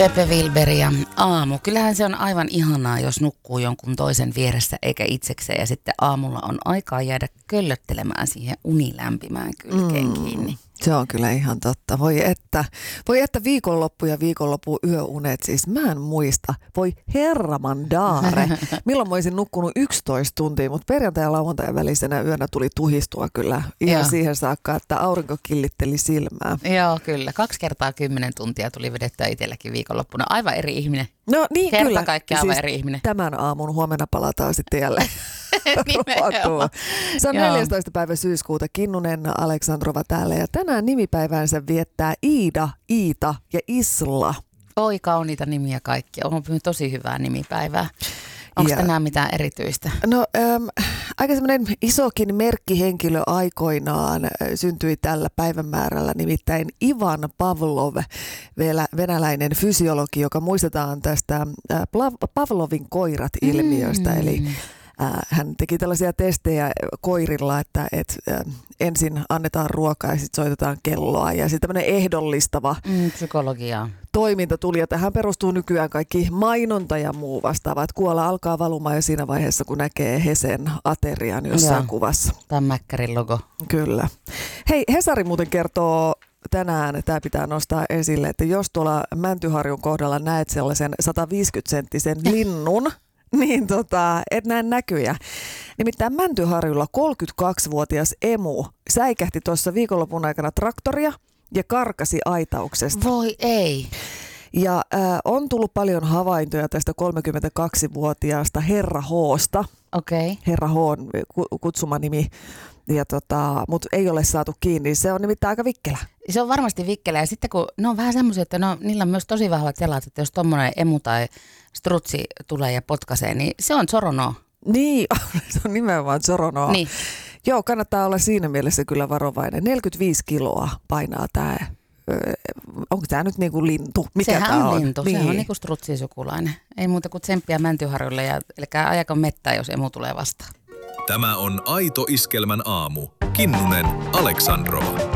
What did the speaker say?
Pepe Wilber ja aamu. Kyllähän se on aivan ihanaa, jos nukkuu jonkun toisen vieressä eikä itsekseen. Ja sitten aamulla on aikaa jäädä köllöttelemään siihen unilämpimään kylkeen kiinni. Se on kyllä ihan totta. Voi että viikonloppu ja viikonloppu yöunet. Siis mä en muista. Voi herramandaare. Milloin mä olisin nukkunut 11 tuntia, mutta perjantai- ja lauantai välisenä yönä tuli tuhistua kyllä ihan siihen saakka, että aurinko killitteli silmää. Joo, kyllä. 2 kertaa 10 tuntia tuli vedettyä itselläkin viikonloppuna. Aivan eri ihminen. No niin, kerta kyllä. kaikkiaan aivan eri ihminen. Tämän aamun huomenna palataan sitten jälleen. Se on 14. päivä syyskuuta. Kinnunen Aleksandrova täällä ja tänään nimipäiväänsä viettää Iida, Iita ja Isla. Oi, kauniita nimiä kaikki. On tosi hyvää nimipäivää. Onko tänään mitään erityistä? No aika semmoinen isokin merkkihenkilö aikoinaan syntyi tällä päivämäärällä, nimittäin Ivan Pavlov, venäläinen fysiologi, joka muistetaan tästä Pavlovin koirat-ilmiöstä. Eli hän teki tällaisia testejä koirilla, että ensin annetaan ruokaa ja sitten soitetaan kelloa ja sitten tämmöinen ehdollistava psykologiaa. Toiminta tuli ja tähän perustuu nykyään kaikki mainonta ja muu vastaava. Että kuola alkaa valumaan jo siinä vaiheessa, kun näkee Hesen aterian jossain kuvassa. Tämä Mäkkärin logo. Kyllä. Hei, Hesari muuten kertoo tänään, tämä pitää nostaa esille, että jos tuolla Mäntyharjun kohdalla näet sellaisen 150-senttisen linnun, niin et näe näkyjä. Nimittäin Mäntyharjulla 32-vuotias emu säikähti tuossa viikonlopun aikana traktoria ja karkasi aitauksesta. Voi ei. Ja on tullut paljon havaintoja tästä 32-vuotiaasta Herra H:sta. Okei. Herra H on kutsumanimi, mutta ei ole saatu kiinni. Se on nimittäin aika vikkelä. Se on varmasti vikkelä ja sitten kun ne on vähän semmoisia, että niillä on myös tosi vahvat jalat, että jos tommoinen emu tai strutsi tulee ja potkaisee, niin se on Zoronoa. Niin, se on nimenomaan Zoronoa. Niin. Joo, kannattaa olla siinä mielessä kyllä varovainen. 45 kiloa painaa tämä. Onko tämä nyt niinku lintu? Mikä sehän on lintu, niin. Se on niinku strutsisukulainen. Ei muuta kuin tsemppiä Mäntyharjulle ja älkää ajako mettää, jos emu tulee vastaan. Tämä on Aito Iskelmän aamu. Kinnunen Aleksandrova.